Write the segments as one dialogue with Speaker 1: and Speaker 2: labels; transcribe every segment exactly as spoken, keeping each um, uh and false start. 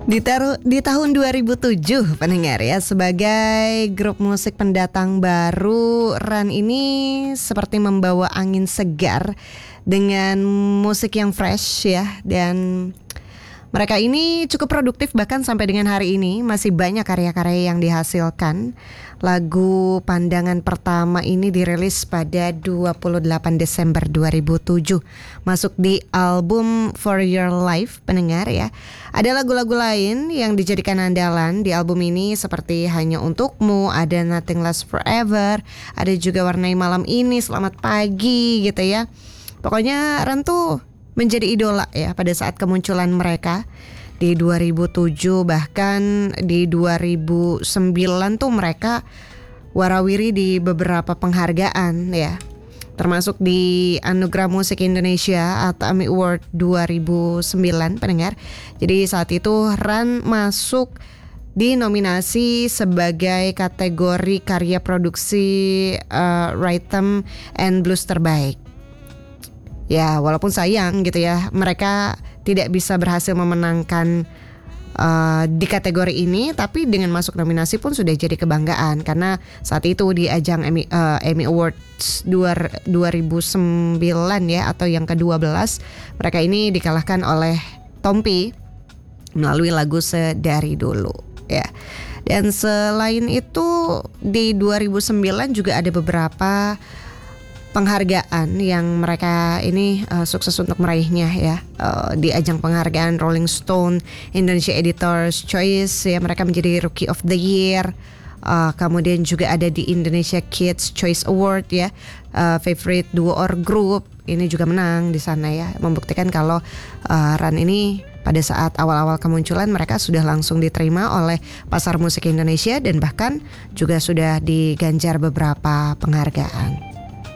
Speaker 1: Ditaruh di tahun dua ribu tujuh pendengar ya, sebagai grup musik pendatang baru, Ran ini seperti membawa angin segar dengan musik yang fresh ya, dan mereka ini cukup produktif bahkan sampai dengan hari ini masih banyak karya-karya yang dihasilkan. Lagu Pandangan Pertama ini dirilis pada dua puluh delapan Desember dua ribu tujuh, masuk di album For Your Life pendengar ya. Ada lagu-lagu lain yang dijadikan andalan di album ini seperti Hanya Untukmu, ada Nothing Lasts Forever, ada juga Warnai Malam Ini, Selamat Pagi gitu ya. Pokoknya Ran tuh menjadi idola ya pada saat kemunculan mereka di dua ribu tujuh, bahkan di dua ribu sembilan tuh mereka warawiri di beberapa penghargaan ya, termasuk di Anugerah Musik Indonesia atau A M I Award dua ribu sembilan pendengar. Jadi saat itu Ran masuk di nominasi sebagai kategori karya produksi uh, Rhythm and Blues terbaik. Ya, walaupun sayang gitu ya, mereka tidak bisa berhasil memenangkan uh, di kategori ini, tapi dengan masuk nominasi pun sudah jadi kebanggaan. Karena saat itu di ajang Emmy, uh, Emmy Awards dua ribu sembilan ya, atau yang kedua belas, mereka ini dikalahkan oleh Tompi melalui lagu Sedari Dulu ya. Dan selain itu di dua ribu sembilan juga ada beberapa penghargaan yang mereka ini uh, sukses untuk meraihnya ya, uh, di ajang penghargaan Rolling Stone Indonesia Editors Choice ya, mereka menjadi Rookie of the Year. Uh, kemudian juga ada di Indonesia Kids Choice Award ya, uh, Favorite Duo or Group ini juga menang di sana ya, membuktikan kalau uh, Ran ini pada saat awal-awal kemunculan mereka sudah langsung diterima oleh pasar musik Indonesia dan bahkan juga sudah diganjar beberapa penghargaan.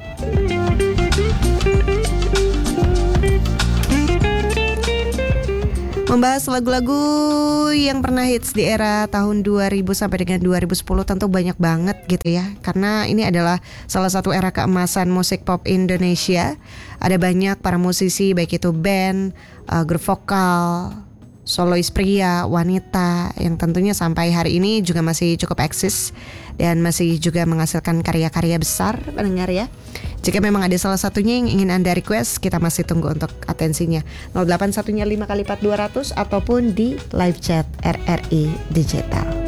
Speaker 1: Membahas lagu-lagu yang pernah hits di era tahun dua ribu sampai dengan dua ribu sepuluh tentu banyak banget gitu ya, karena ini adalah salah satu era keemasan musik pop Indonesia. Ada banyak para musisi, baik itu band, uh, grup vokal, solois pria, wanita, yang tentunya sampai hari ini juga masih cukup eksis dan masih juga menghasilkan karya-karya besar pendengar ya. Jika memang ada salah satunya yang ingin Anda request, kita masih tunggu untuk atensinya. nol delapan satu lima kali empat dua ratus ataupun di live chat R R I Digital.